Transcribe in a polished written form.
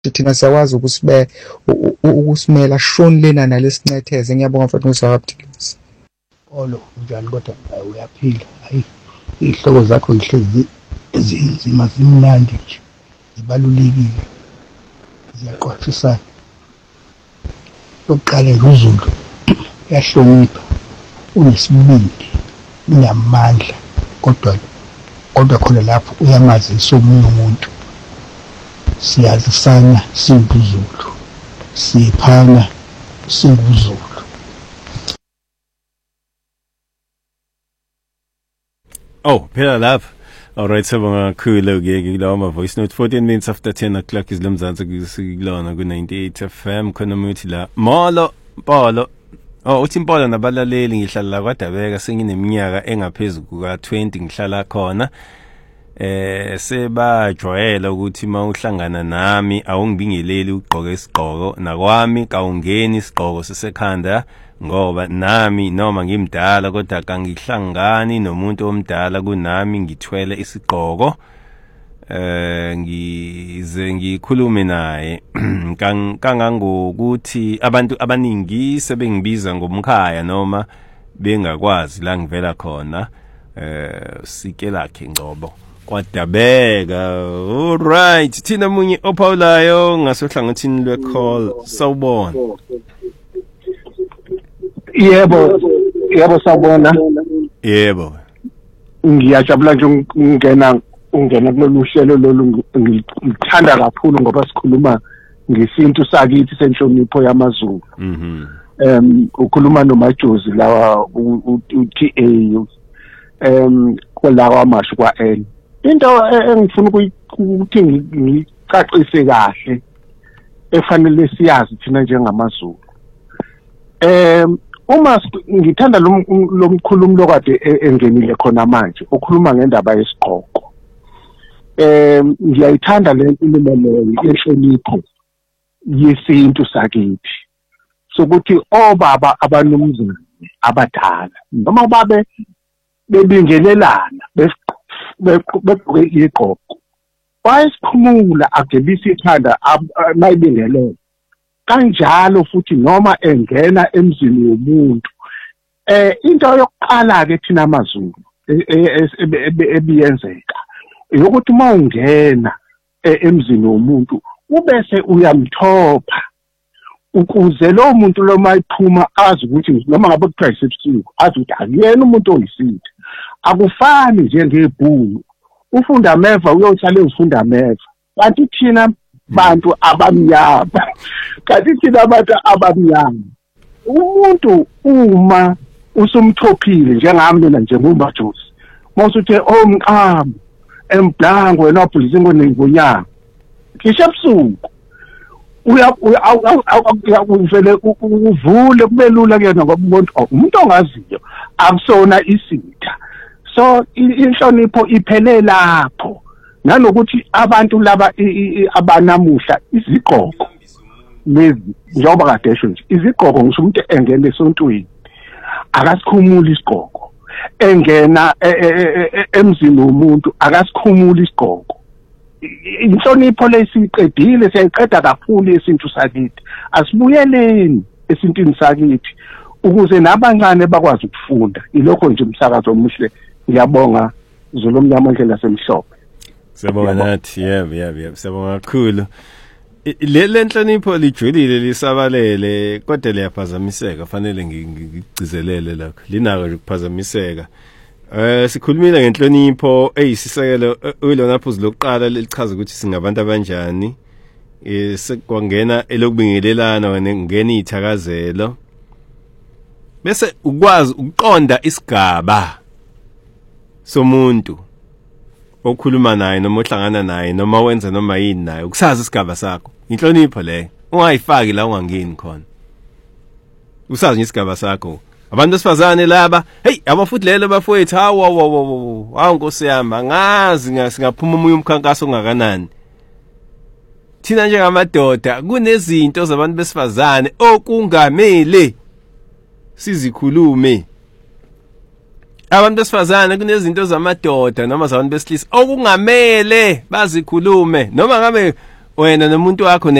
thina siyakwazi ukusimela shoni lena nalesinetheze. Ngiyabonga mfowethu ngisawabthikisa. Olo njani kodwa uyaphila? Hayi, ihloko zakho ngihlezi zimnandi nje, zibalulekile, ziyaqwashisana. Lokuqala nje uZulu uyahlonipha, unesibindi, unamandla, kodwa khona lapho uyamazisa omunye umuntu. Siyazisana singuZulu, siphana singuZulu. Oh, phela lapha. Alright, sabonga kakhulu-ke kulawa ma-voice note. 14 minutes after 10 o'clock izilomzansi kulona ku-98 FM khona umuthi la. Molo, Mpolo. Oh, uthi Mpolo nabalaleli ngihlala la kwaDabeka sengineminyaka engaphezulu kuka-20 ngihlala khona. Sebajwayela ukuthi mawuhlangana nami awungibingeleli ugqoke isigqoko nakwami kawungeni isigqoko sesekhanda ngoba nami noma ngimdala kodwa kangihlangani nomuntu omdala kunami ngithwele isigqoko ngize ngikhulume naye kangangokuthi abantu abaningi sebengibiza ngomkhaya noma bengakwazi la ngivela khona sike lakhe Ngcobo kwaDabeka. Alright, thina munye ophawulayo ngasohlangothini lwe-call. Sawubona. Yebo sawubona. Yebo. Ngiyajabula nje ungena kulolu hlelo lolu, ngithanda kakhulu ngoba sikhuluma ngesintu sakithi senhlonipho yamaZulu. Ukhuluma noMajozi lawa uTA kwalawa amasho kwa-N. Into engifuna ukuthi ngicacise kahle efanele siyazi thina njengamaZulu. Uma ngithanda lo mkhulumo lokade engenile khona manje ukhuluma ngendaba yesigqoko. Ngiyayithanda le nkulumo leyo yenhlonipho yesintu sakithi. Sokuthi obaba abanomzana abadala noma babe bebingelelana begqoke igqoko bayisiphumula agebisa ikhanda mayibingelele kanjalo futhi noma engena emzini womuntu. Into yokuqala ke thina amaZulu ebiyenzeka yokuthi mawungena emzini womuntu ubese uyamthopha ukuze lo muntu lo mayiphuma azi ukuthi noma ngabe kuthiwa isebusika azi ukuthi akuyena umuntu oyisitha. Akufani njengebhulu ufunda meva uyohlala ufunda meva, kanti thina bantu abamnyama umuntu uma usumthophile njengami mina njengoMajozi mawusuthe omqamo emblango wena wabhulisa ngonyanga kisha ebusuku uyavele uvule kube lula kuyena ngoba umuntu ongaziyo akusona isitha. So inhlonipho iphele lapho, nanokuthi abantu laba abanamuhla izigqoko lezi njengoba kade esho nje izigqoko ngisho umuntu engena esontweni akasikhumuli isigqoko, engena emzini womuntu akasikhumuli isigqoko. Inhlonipho lesiqedile siyayiqeda kakhulu esintu sakithi. Asibuyeleni esintwini sakithi ukuze nabancane bakwazi ukufunda. Ilokho nje umsakazo omuhle. Ngiyabonga Zulu Mnyama ndlela semhlophe. Siyabonga nathi. Yebo siyabonga kakhulu. Le nhlonipho lijulile lisabalele kodwa liyaphazamiseka, fanele ngigcizelele lakho. Linako nje ukuphazamiseka. Sikhulumile ngenhlonipho eyisisekelo uyilona phuzu lokuqala lichaza ukuthi singabantu abanjani. Sekwangena elokubingelelana wena ngena ithakazelo. Bese ukwazi ukuqonda isigaba somuntu okhuluma naye noma ohlangana naye noma wenza noma yini naye, ukusazi isigaba sakho. Inhlonipho leyo ungayifaki la ungangeni khona. Usazi isigaba sakho. Abantu besifazane laba, hey abafuthi lelo bafowethu hawu Nkosi yami angazi singaphuma umoya umkhankaso ongakanani. Thina njengamadoda kunezinto zabantu besifazane okungamele sizikhulume. Abantu besifazane kunezinto zamadoda noma zabantu besilisa okungamele bazikhulume, noma ngabe wena nomuntu wakho